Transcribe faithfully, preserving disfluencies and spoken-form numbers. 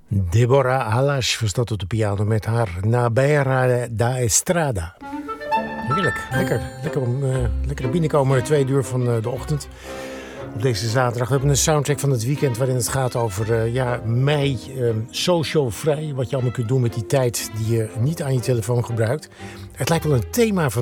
Deborah Alas was dat op de piano met haar Nabera da Estrada. Heerlijk, lekker. Lekker, om, uh, lekker naar binnen komen, de tweede uur van uh, de ochtend. Op deze zaterdag. We hebben een soundtrack van het weekend waarin het gaat over uh, ja, mei, uh, social vrij. Wat je allemaal kunt doen met die tijd die je niet aan je telefoon gebruikt. Het lijkt wel een thema van